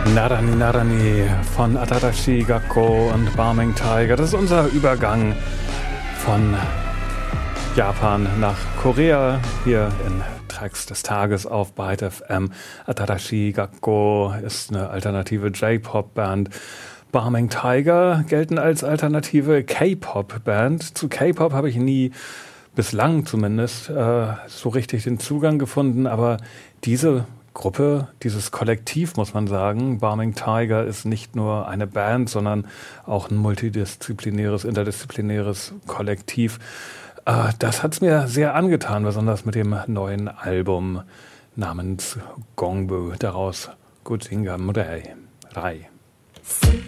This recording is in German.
Narani Narani von Atarashi Gakko und Barming Tiger. Das ist unser Übergang von Japan nach Korea hier in Tracks des Tages auf Byte FM. Atarashi Gakko ist eine alternative J-Pop-Band. Barming Tiger gelten als alternative K-Pop-Band. Zu K-Pop habe ich nie, bislang zumindest, so richtig den Zugang gefunden, aber diese Gruppe, dieses Kollektiv, muss man sagen, Barming Tiger, ist nicht nur eine Band, sondern auch ein multidisziplinäres, interdisziplinäres Kollektiv. Das hat es mir sehr angetan, besonders mit dem neuen Album namens Gongbu, daraus Gujinga Rai.